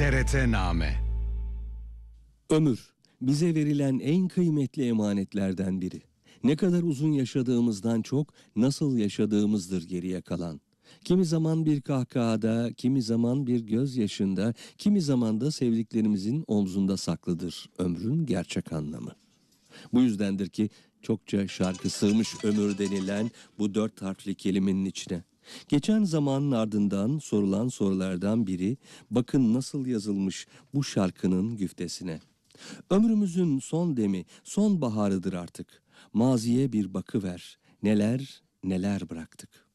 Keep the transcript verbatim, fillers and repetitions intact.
T R T-Name. Ömür, bize verilen en kıymetli emanetlerden biri. Ne kadar uzun yaşadığımızdan çok nasıl yaşadığımızdır geriye kalan. Kimi zaman bir kahkahada, kimi zaman bir gözyaşında, kimi zaman da sevdiklerimizin omzunda saklıdır ömrün gerçek anlamı. Bu yüzdendir ki çokça şarkı sığmış ömür denilen bu dört harfli kelimenin içine. Geçen zamanın ardından sorulan sorulardan biri, bakın nasıl yazılmış bu şarkının güftesine. Ömrümüzün son demi, son baharıdır artık. Maziye bir bakıver, neler neler bıraktık.